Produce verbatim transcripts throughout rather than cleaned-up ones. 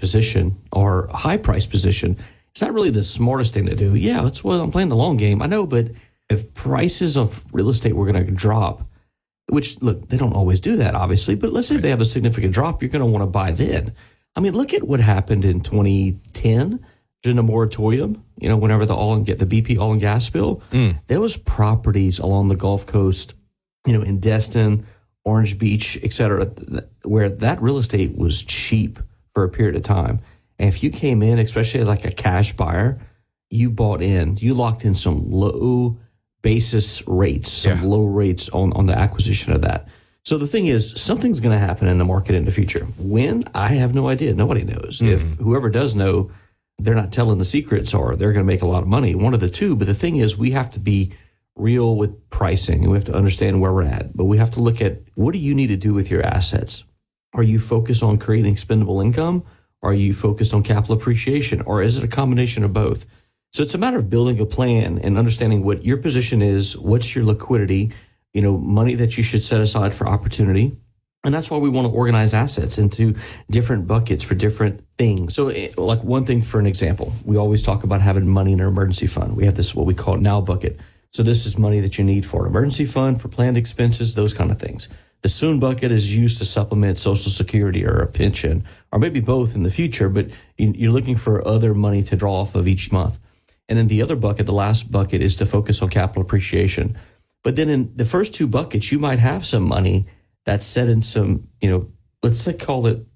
position or high price position, it's not really the smartest thing to do. Yeah, that's what I'm playing the long game. I know, but if prices of real estate were going to drop, which, look, they don't always do that, obviously, but let's say they have a significant drop, you're going to want to buy then. I mean, look at what happened in twenty ten during the moratorium, you know, whenever the oil and get the B P oil and gas spill. Mm. There was properties along the Gulf Coast, you know, in Destin, Orange Beach, et cetera, where that real estate was cheap for a period of time. And if you came in, especially as like a cash buyer, you bought in, you locked in some low basis rates, some yeah. low rates on, on the acquisition of that. So the thing is, something's going to happen in the market in the future. When? I have no idea. Nobody knows. Mm-hmm. If whoever does know, they're not telling the secrets, or they're going to make a lot of money. One of the two. But the thing is, we have to be real with pricing, and we have to understand where we're at. But we have to look at, what do you need to do with your assets? Are you focused on creating spendable income? Or are you focused on capital appreciation? Or is it a combination of both? So it's a matter of building a plan and understanding what your position is, what's your liquidity, you know, money that you should set aside for opportunity. And that's why we want to organize assets into different buckets for different things. So like one thing, for an example, we always talk about having money in an emergency fund. We have this, what we call now bucket. So this is money that you need for an emergency fund, for planned expenses, those kind of things. The soon bucket is used to supplement Social Security or a pension, or maybe both in the future, but you're looking for other money to draw off of each month. And then the other bucket, the last bucket, is to focus on capital appreciation. But then in the first two buckets, you might have some money that's set in some, you know, let's say call it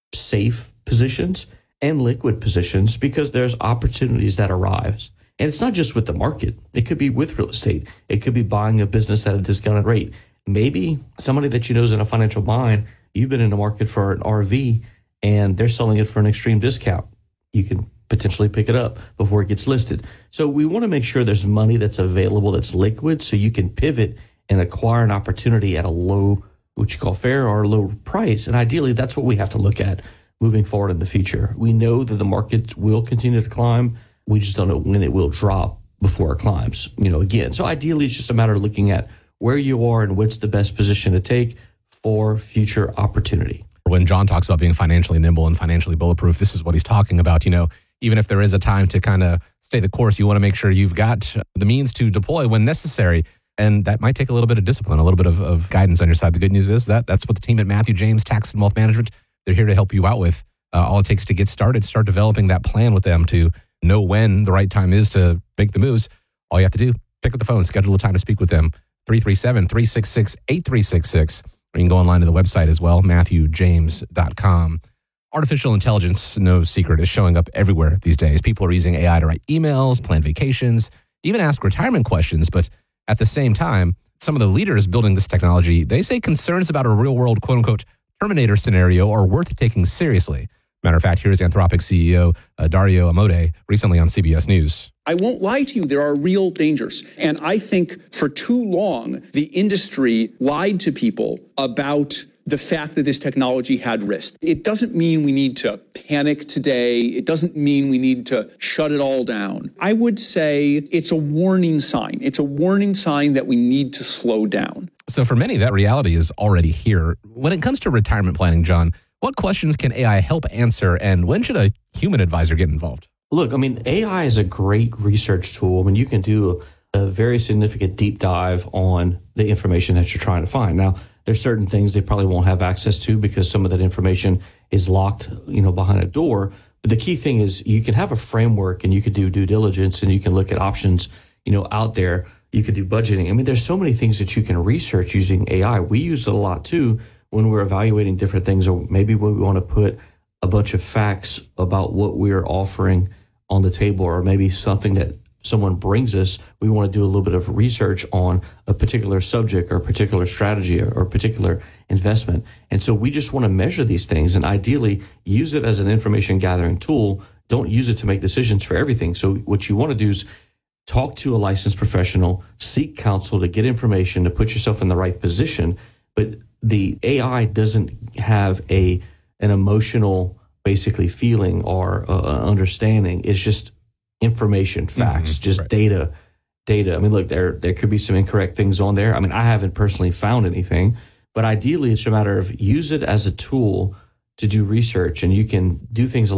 safe positions and liquid positions, because there's opportunities that arise. And it's not just with the market. It could be with real estate. It could be buying a business at a discounted rate. Maybe somebody that you know is in a financial bind, you've been in the market for an R V and they're selling it for an extreme discount. You can potentially pick it up before it gets listed. So we want to make sure there's money that's available, that's liquid, so you can pivot and acquire an opportunity at a low, what you call fair or low price. And ideally, that's what we have to look at moving forward in the future. We know that the market will continue to climb. We just don't know when it will drop before it climbs, you know, again. So ideally, it's just a matter of looking at where you are and what's the best position to take for future opportunity. When John talks about being financially nimble and financially bulletproof, this is what he's talking about. You know, even if there is a time to kind of stay the course, you want to make sure you've got the means to deploy when necessary. And that might take a little bit of discipline, a little bit of, of guidance on your side. The good news is that that's what the team at Matthew James Tax and Wealth Management, they're here to help you out with. Uh, all it takes to get started, start developing that plan with them to know when the right time is to make the moves. All you have to do, pick up the phone, schedule a time to speak with them. three three seven, three six six, eight three six six. Or you can go online to the website as well, matthew james dot com. Artificial intelligence, no secret, is showing up everywhere these days. People are using A I to write emails, plan vacations, even ask retirement questions. But at the same time, some of the leaders building this technology, they say concerns about a real-world, quote-unquote, Terminator scenario are worth taking seriously. Matter of fact, here's Anthropic C E O uh, Dario Amodei recently on C B S News. I won't lie to you, there are real dangers. And I think for too long, the industry lied to people about the fact that this technology had risk. It doesn't mean we need to panic today. It doesn't mean we need to shut it all down. I would say it's a warning sign. It's a warning sign that we need to slow down. So for many, that reality is already here. When it comes to retirement planning, John, what questions can A I help answer, and when should a human advisor get involved? Look, I mean, A I is a great research tool. I mean, you can do a, a very significant deep dive on the information that you're trying to find. Now, there's certain things they probably won't have access to because some of that information is locked, you know, behind a door. But the key thing is you can have a framework and you can do due diligence and you can look at options, you know, out there. You could do budgeting. I mean, there's so many things that you can research using A I. We use it a lot too when we're evaluating different things, or maybe when we want to put a bunch of facts about what we're offering on the table, or maybe something that someone brings us, we want to do a little bit of research on a particular subject or a particular strategy or a particular investment. And so we just want to measure these things and ideally use it as an information gathering tool. Don't use it to make decisions for everything. So what you want to do is talk to a licensed professional, seek counsel to get information, to put yourself in the right position. But the A I doesn't have a an emotional, basically, feeling or uh, understanding. It's just information, facts, mm-hmm. just right. data, data. I mean, look, there there could be some incorrect things on there. I mean, I haven't personally found anything, but ideally, it's a matter of use it as a tool to do research, and you can do things